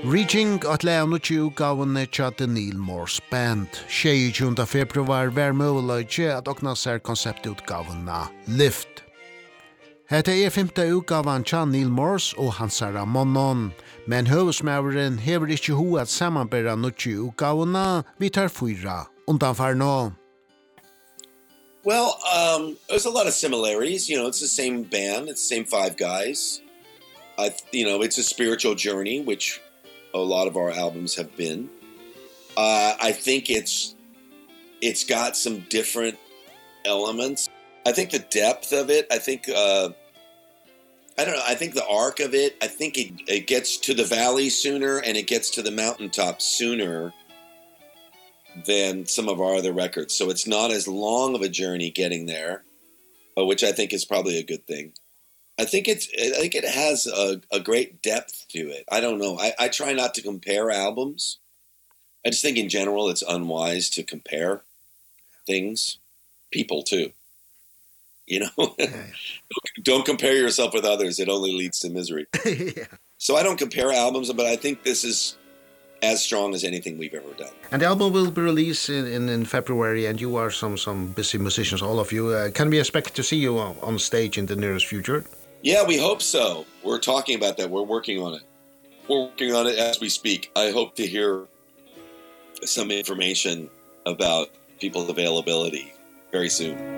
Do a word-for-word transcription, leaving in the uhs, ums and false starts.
Reaching at Leon utgavene tja til Neil Morse Band. tjuende februar var mulig at åkna seg konseptutgavene Lift. Hette er femte utgaven tja Neil Morse og Hansara Monnon, men høvesmæveren hever ikke ho at samarbeidet nutje utgavene vi tar fyra undanfar nå. Well, um, there's a lot of similarities. You know, it's the same band, it's the same five guys. I, you know, it's a spiritual journey, which a lot of our albums have been. Uh, I think it's it's got some different elements. I think the depth of it, I think uh I don't know, I think the arc of it, I think it it gets to the valley sooner and it gets to the mountaintop sooner than some of our other records. So it's not as long of a journey getting there, uh, which I think is probably a good thing. I think it's I think it has a a great depth to it. I don't know. I I try not to compare albums. I just think in general it's unwise to compare things, people too. You know, yeah. Don't compare yourself with others. It only leads to misery. Yeah. So I don't compare albums, but I think this is as strong as anything we've ever done. And the album will be released in in, in February, and you are some some busy musicians, all of you. Uh, can we expect to see you on, on stage in the nearest future? Yeah, we hope so. We're talking about that. We're working on it. We're working on it as we speak. I hope to hear some information about people's availability very soon.